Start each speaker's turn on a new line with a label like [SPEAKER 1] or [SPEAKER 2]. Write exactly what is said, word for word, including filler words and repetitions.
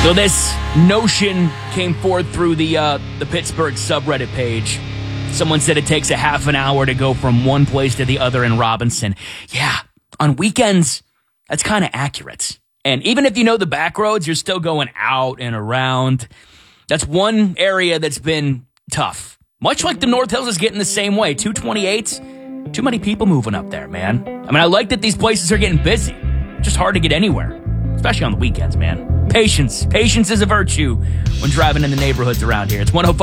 [SPEAKER 1] So this notion came forth through the uh, the Pittsburgh subreddit page. Someone said it takes a half an hour to go from one place to the other in Robinson. Yeah, on weekends, that's kind of accurate. And even if you know the back roads, you're still going out and around. That's one area that's been tough. Much like the North Hills is getting the same way. two twenty-eight, too many people moving up there, man. I mean, I like that these places are getting busy. Just hard to get anywhere, especially on the weekends, man. Patience. Patience is a virtue when driving in the neighborhoods around here. It's one oh five